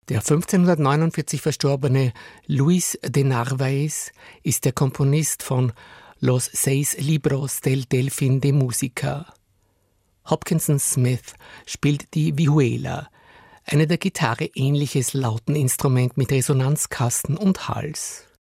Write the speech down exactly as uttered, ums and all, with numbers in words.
Der fünfzehnhundertneunundvierzig verstorbene Luis de Narváez ist der Komponist von Los seis libros del Delfín de Música. Hopkinson Smith spielt die Vihuela, eine der Gitarre ähnliches Lauteninstrument mit Resonanzkasten und Hals.